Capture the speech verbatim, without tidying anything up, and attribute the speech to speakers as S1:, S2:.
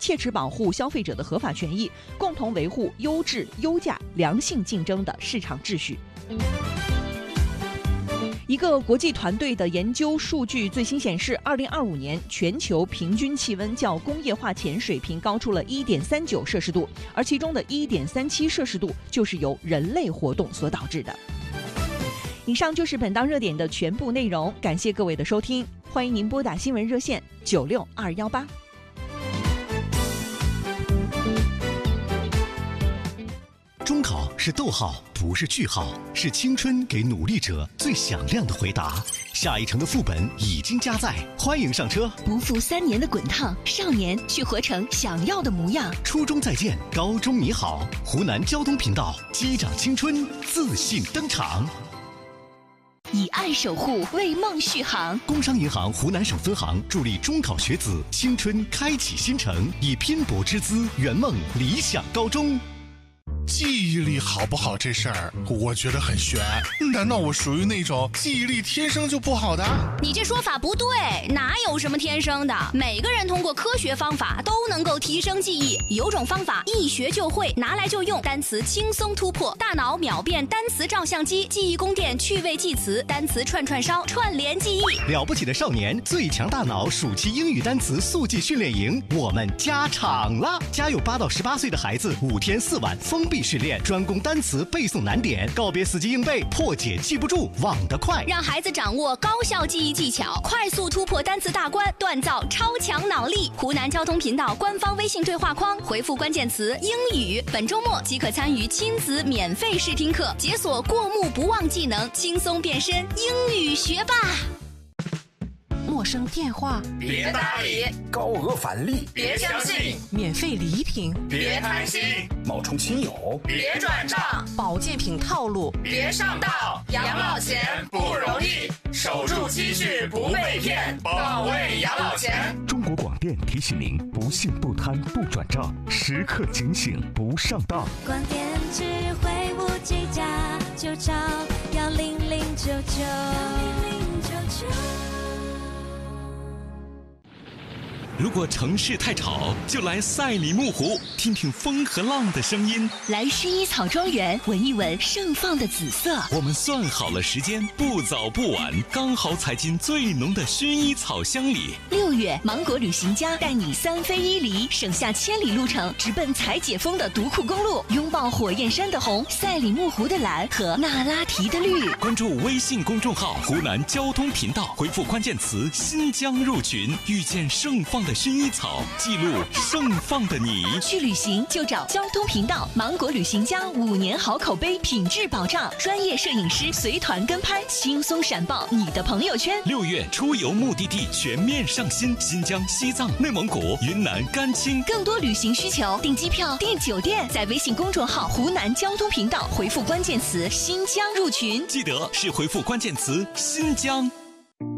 S1: 切实保护消费者的合法权益，共同维护优质、优价、良性竞争的市场秩序。一个国际团队的研究数据最新显示，二零二五年全球平均气温较工业化前水平高出了一点三九摄氏度，而其中的一点三七摄氏度就是由人类活动所导致的。以上就是本档热点的全部内容，感谢各位的收听，欢迎您拨打新闻热线九六二幺八。
S2: 中考是逗号，不是句号，是青春给努力者最响亮的回答。下一城的副本已经加载，欢迎上车。
S3: 不负三年的滚烫，少年去活成想要的模样。
S2: 初中再见，高中你好。湖南交通频道，击掌青春，自信登场。
S3: 以爱守护，为梦续航。
S2: 工商银行湖南省分行助力中考学子青春开启新程，以拼搏之姿圆梦理想高中。
S4: 记忆力好不好这事儿，我觉得很悬。难道我属于那种记忆力天生就不好的？
S5: 你这说法不对，哪有什么天生的？每个人通过科学方法都能够提升记忆。有种方法一学就会，拿来就用，单词轻松突破，大脑秒变单词照相机，记忆宫殿趣味记词，单词串串烧，串联记忆。
S2: 了不起的少年，最强大脑暑期英语单词速记训练营，我们加场了！家有八到十八岁的孩子，五天四晚封闭训练，专攻单词背诵难点，告别死记硬背，破解记不住，忘得快，
S5: 让孩子掌握高效记忆技巧，快速突破单词大关，锻造超强脑力。湖南交通频道官方微信对话框回复关键词英语，本周末即可参与亲子免费试听课，解锁过目不忘技能，轻松变身英语学霸。
S6: 陌生电话
S7: 别搭理，
S8: 高额返利
S7: 别相信，
S6: 免费礼品
S7: 别贪心，
S8: 冒充亲友
S7: 别转账，
S6: 保健品套路
S7: 别上当。养老钱不容易，守住积蓄不被骗，保卫养老钱。
S9: 中国广电提醒您：不信不贪不转账，时刻警醒不上当。
S10: 广电智慧无计价，就找幺零零九九。
S11: 如果城市太吵，就来赛里木湖，听听风和浪的声音。
S3: 来薰衣草庄园，闻一闻盛放的紫色。
S11: 我们算好了时间，不早不晚，刚好踩进最浓的薰衣草香里。
S3: 六月，芒果旅行家带你三飞一离，省下千里路程，直奔采解封的独库公路，拥抱火焰山的红、赛里木湖的蓝和那拉提的绿。
S11: 关注微信公众号湖南交通频道，回复关键词新疆入群，遇见盛放的薰衣草，记录盛放的你。
S3: 去旅行就找交通频道，芒果旅行家五年好口碑，品质保障，专业摄影师随团跟拍，轻松闪爆你的朋友圈。
S11: 六月出游目的地全面上新，新疆、西藏、内蒙古、云南、甘青。
S3: 更多旅行需求，订机票、订酒店，在微信公众号湖南交通频道回复关键词新疆入群，
S11: 记得是回复关键词新疆。